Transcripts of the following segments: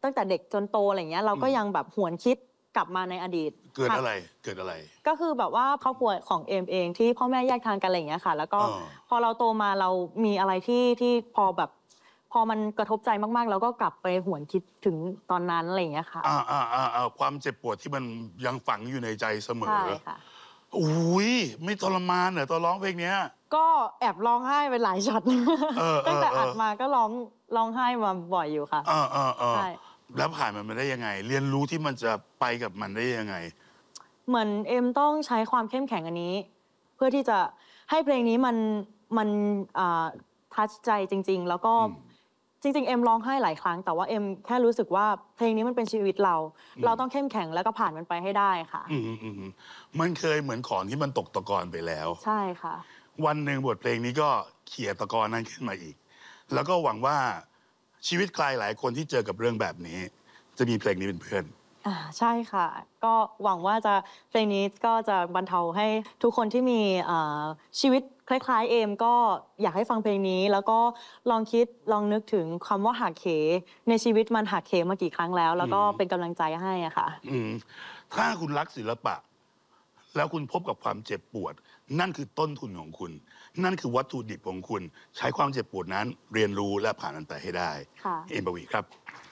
ตั้งแต่เด็กจนโตอะไรเงี้ยเราก็ยังแบบหวนคิดกลับมาในอดีตเกิดอะไรก็คือแบบว่าครอบครัวของเอมเองที่พ่อแม่แยกทางกันอะไรอย่างเงี้ยค่ะแล้วก็พอเราโตมาเรามีอะไรที่พอมันกระทบใจมากๆเราก็กลับไปหวนคิดถึงตอนนั้นอะไรอย่างเงี้ยค่ะความเจ็บปวดที่มันยังฝังอยู่ในใจเสมอใช่ค่ะอุ้ยไม่ทรมานเหรอตอนร้องเพลงเนี้ยก็แอบร้องไห้ไปหลายช็อตตั้งแต่อัดมาก็ร้องไห้มาบ่อยอยู่ค่ะใช่แล้วผ่านมันมาได้ยังไงเรียนรู้ที่มันจะไปกับมันได้ยังไงเหมือนเอ็มต้องใช้ความเข้มแข็งอันนี้เพื่อที่จะให้เพลงนี้มันทัชใจจริงๆแล้วก็จริงๆเอ็มร้องไห้หลายครั้งแต่ว่าเอ็มแค่รู้สึกว่าเพลงนี้มันเป็นชีวิตเราต้องเข้มแข็งแล้วก็ผ่านมันไปให้ได้ค่ะมันเคยเหมือนของที่มันตกตะกอนไปแล้วใช่ค่ะวันหนึ่งบทเพลงนี้ก็เขี่ยตะกอนนั้นขึ้นมาอีกแล้วก็หวังว่าชีวิตใครหลายคนที่เจอกับเรื่องแบบนี้จะมีเพลงนี้เป็นเพื่อนใช่ค่ะก็หวังว่าเพลงนี้ก็จะบรรเทาให้ทุกคนที่มีชีวิตคล้ายๆเอมก็อยากให้ฟังเพลงนี้แล้วก็ลองนึกถึงคำว่าหักเหในชีวิตมันหักเหมากี่ครั้งแล้วก็เป็นกำลังใจให้อะค่ะถ้าคุณรักศิลปะแล้วคุณพบกับความเจ็บปวดนั่นคือต้นทุนของคุณนั่นคือวัตถุดิบของคุณใช้ความเจ็บปวดนั้นเรียนรู้และผ่านมันไปให้ได้เอมปวีครับ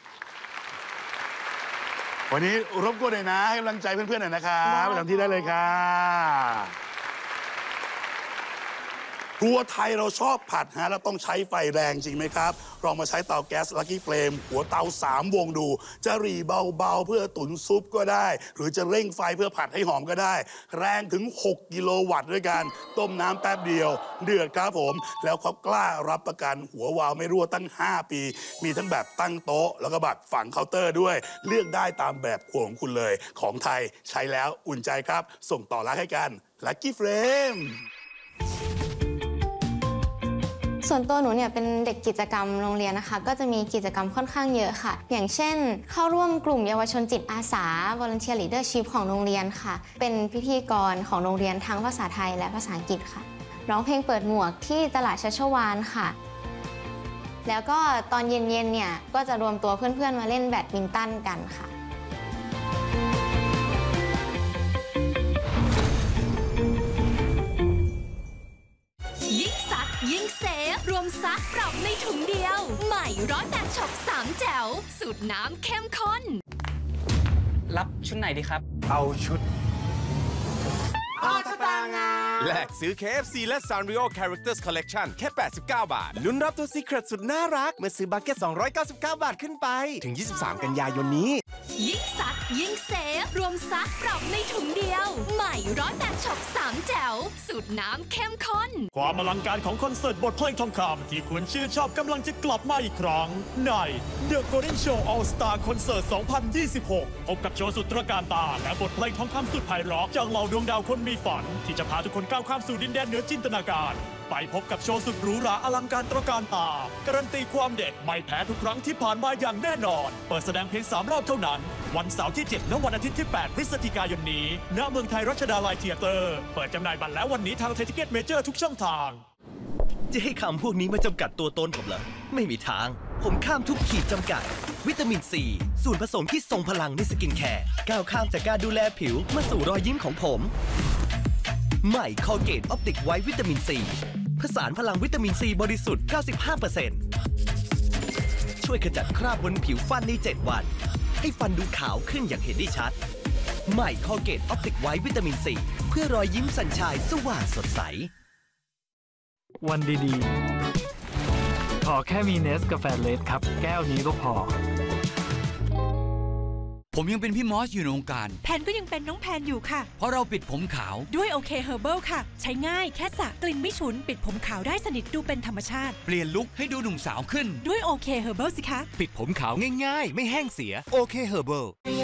วันนี้รบกวนหน่อยนะให้กำลังใจเพื่อนๆหน่อยนะครับประจำที่ได้เลยค่ะครัวไทยเราชอบผัดแล้วต้องใช้ไฟแรงจริงไหมครับลองมาใช้เตาแก๊สลัคกี้เฟลมหัวเตา3 วงดูจะหรี่เบาๆเพื่อตุ๋นซุปก็ได้หรือจะเร่งไฟเพื่อผัดให้หอมก็ได้แรงถึง6 กิโลวัตต์ด้วยกันต้มน้ำแป๊บเดียวเดือดครับผมแล้วเขากล้ารับประกันหัววาล์วไม่รั่วตั้ง5 ปีมีทั้งแบบตั้งโต๊ะแล้วก็แบบฝังเคาน์เตอร์ด้วยเลือกได้ตามแบบครัวของคุณเลยของไทยใช้แล้วอุ่นใจครับส่งต่อรักให้กันลัคกี้เฟลมส่วนตัวหนูเนี่ยเป็นเด็กกิจกรรมโรงเรียนนะคะก็จะมีกิจกรรมค่อนข้างเยอะค่ะอย่างเช่นเข้าร่วมกลุ่มเยาวชนจิตอาสา Volunteer Leadership ของโรงเรียนค่ะเป็นพิธีกรของโรงเรียนทั้งภาษาไทยและภาษาอังกฤษค่ะร้องเพลงเปิดหมวกที่ตลาดชัชวาลค่ะแล้วก็ตอนเย็นๆเนี่ยก็จะรวมตัวเพื่อนๆมาเล่นแบดมินตันกันค่ะยิ่งเซฟรวมซักปรับในถุงเดียวใหม่108ช็อป3แจ๋วสูตรน้ำเข้มข้นรับชุดไหนดีครับเอาชุดสตางค์แลกซื้อ KFC และ Sanrio Characters Collection แค่89 บาทลุ้นรับตัว Secret สุดน่ารักเมื่อซื้อบัคเก็ต299 บาทขึ้นไปถึง23 กันยายนนี้ยิ่งซักยิ่งเซฟรวมซักปรับในถุงเดียวใหม่108ช็อป3แจ๋วสูตรน้ำเข้มข้นความอลังการของคอนเสิร์ตบทเพลงทองคำที่คุณชื่นชอบกำลังจะกลับมาอีกครั้งใน The Golden Show All Star Concert 2026 พบกับโชว์สุดตระการตาและบทเพลงทองคำสุดไพเราะจากเหล่าดวงดาวคนมีฝันที่จะพาทุกคนก้าวข้ามสู่ดินแดนเหนือจินตนาการไปพบกับโชว์สุดหรูหราอลังการตระการตาการันตีความเด็ดไม่แพ้ทุกครั้งที่ผ่านมาอย่างแน่นอนเปิดแสดงเพียง3 รอบเท่านั้นวันเสาร์ที่7และวันอาทิตย์ที่8 พฤศจิกายนนี้ณเมืองไทยรัชดาลัยเธียเตอร์เปิดจำหน่ายบัตรแล้ววันนี้ทางไทยทิเก็ตเมเจอร์ทุกช่องทางจะให้คำพวกนี้มาจำกัดตัวตนผมเหรอไม่มีทางผมข้ามทุกขีดจำกัดวิตามินซีส่วนผสมที่ทรงพลังในสกินแคร์ก้าวข้ามจากการดูแลผิวมาสู่รอยยิ้มของผมใหม่คอลเกตออปติกไวท์วิตามินซีผสานพลังวิตามินซีบริสุทธิ์ 95% ช่วยขจัดคราบบนผิวฟันใน7 วันให้ฟันดูขาวขึ้นอย่างเห็นได้ชัดใหม่คอลเกตออปติกไวท์วิตามินซีเพื่อรอยยิ้มสัญชายสว่างสดใสวันดีๆขอแค่มีเนสกาแฟเลสครับแก้วนี้ก็พอผมยังเป็นพี่มอสอยู่ในวงการแพนก็ยังเป็นน้องแพนอยู่ค่ะเพราะเราปิดผมขาวด้วยโอเคเฮอร์เบิลค่ะใช้ง่ายแค่สระกลิ่นไม่ฉุนปิดผมขาวได้สนิทดูเป็นธรรมชาติเปลี่ยนลุคให้ดูหนุ่มสาวขึ้นด้วยโอเคเฮอร์เบิลสิคะปิดผมขาวง่ายๆไม่แห้งเสียโอเคเฮอร์เบิล